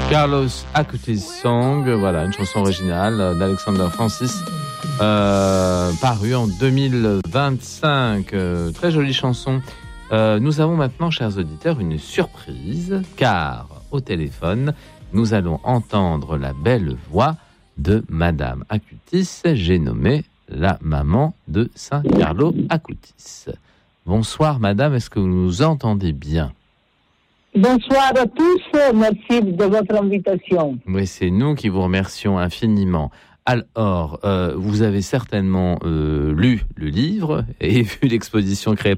Carlos Acutis Song, voilà, une chanson originale d'Alexander Francis, parue en 2025. Très jolie chanson. Nous avons maintenant, chers auditeurs, une surprise, car au téléphone, nous allons entendre la belle voix de Madame Acutis, j'ai nommé la maman de Saint Carlo Acutis. Bonsoir Madame, est-ce que vous nous entendez bien ? Bonsoir à tous, merci de votre invitation. Oui, c'est nous qui vous remercions infiniment. Alors, vous avez certainement lu le livre et vu l'exposition créée